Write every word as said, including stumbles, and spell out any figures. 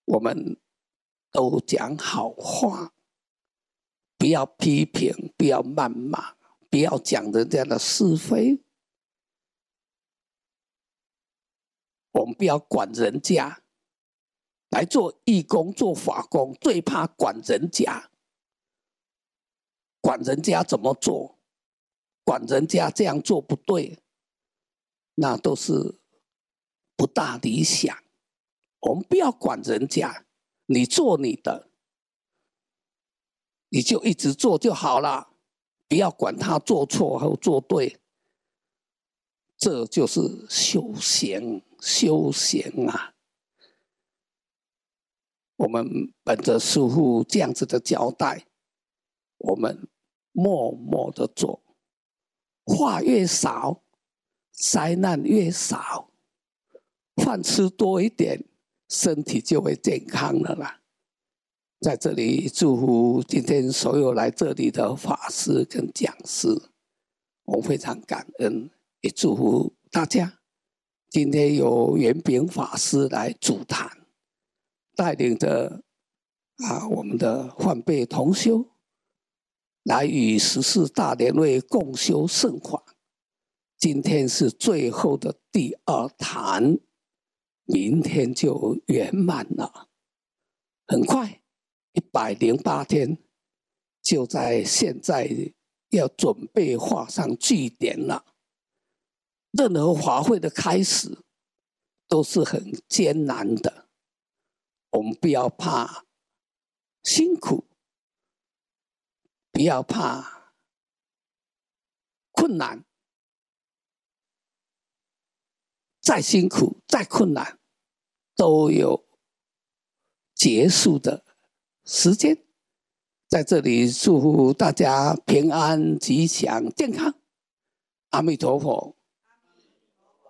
我们都讲好话，不要批评，不要谩骂，不要讲人家的是非。我们不要管人家。来做义工、做法工，最怕管人家，管人家怎么做，管人家这样做不对，那都是不大理想。我们不要管人家，你做你的，你就一直做就好了，不要管他做错或做对。这就是修行，修行啊！我们本着师父这样子的交代，我们默默的做，话越少，灾难越少，饭吃多一点，身体就会健康了啦。在这里祝福今天所有来这里的法师跟讲师，我非常感恩，也祝福大家。今天有圆炳法师来主谈，带领着啊我们的换辈同修来与十四大莲会共修圣法。今天是最后的第二坛，明天就圆满了。很快，一百零八天就在现在要准备画上句点了。任何法会的开始都是很艰难的，我们不要怕辛苦，不要怕困难，再辛苦再困难都有结束的时间。在这里祝福大家平安吉祥健康，阿弥陀佛。